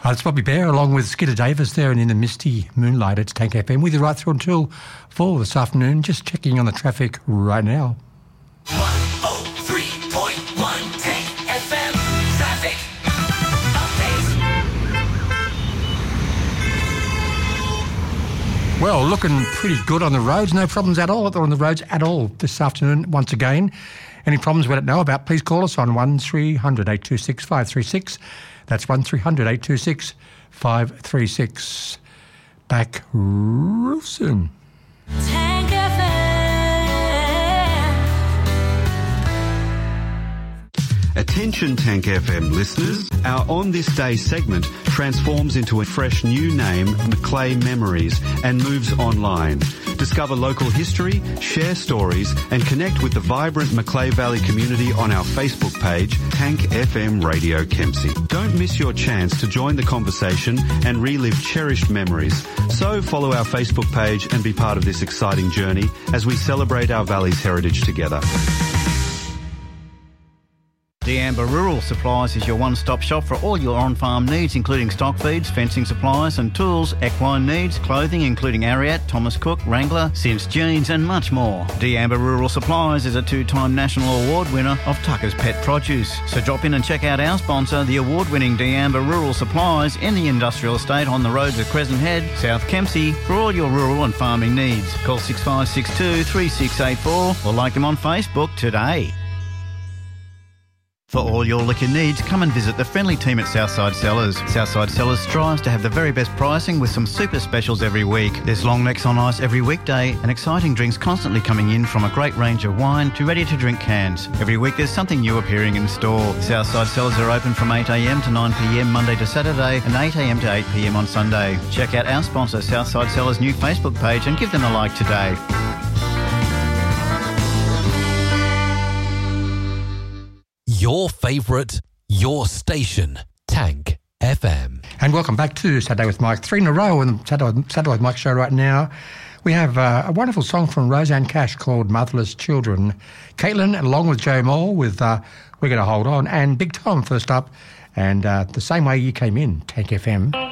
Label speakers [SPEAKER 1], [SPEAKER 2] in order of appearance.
[SPEAKER 1] It's Bobby Bear along with Skidder Davis there, and in the misty moonlight, it's Tank FM with you right through until 4 this afternoon. Just checking on the traffic right now.
[SPEAKER 2] 103.1 Tank FM traffic update.
[SPEAKER 1] Well, looking pretty good on the roads. No problems at all on the roads at all this afternoon once again. Any problems we don't know about, please call us on 1300 826 536. That's 1300 826 536. Back real soon.
[SPEAKER 3] Tank FM.
[SPEAKER 4] Attention Tank FM listeners, our On This Day segment transforms into a fresh new name, Macleay Memories, and moves online. Discover local history, share stories, and connect with the vibrant Macleay Valley community on our Facebook page, Tank FM Radio Kempsey. Don't miss your chance to join the conversation and relive cherished memories. So follow our Facebook page and be part of this exciting journey as we celebrate our valley's heritage together.
[SPEAKER 5] D'Amber Rural Supplies is your one-stop shop for all your on-farm needs, including stock feeds, fencing supplies and tools, equine needs, clothing including Ariat, Thomas Cook, Wrangler, Sims Jeans and much more. D'Amber Rural Supplies is a 2-time national award winner of Tucker's Pet Produce. So drop in and check out our sponsor, the award-winning D'Amber Rural Supplies in the industrial estate on the roads of Crescent Head, South Kempsey for all your rural and farming needs. Call 6562 3684 or like them on Facebook today. For all your liquor needs, come and visit the friendly team at Southside Cellars. Southside Cellars strives to have the very best pricing with some super specials every week. There's long necks on ice every weekday and exciting drinks constantly coming in, from a great range of wine to ready-to-drink cans. Every week there's something new appearing in store. Southside Cellars are open from 8am to 9pm Monday to Saturday and 8am to 8pm on Sunday. Check out our sponsor Southside Cellars' new Facebook page and give them a like today.
[SPEAKER 6] Your favourite, your station, Tank FM.
[SPEAKER 1] And welcome back to Saturday with Mike. 3 in a row on the Saturday with Mike show right now. We have a wonderful song from Roseanne Cash called Motherless Children. Caitlin, along with Joe Moore, with We're Gonna Hold On. And Big Tom first up. And the same way you came in, Tank FM.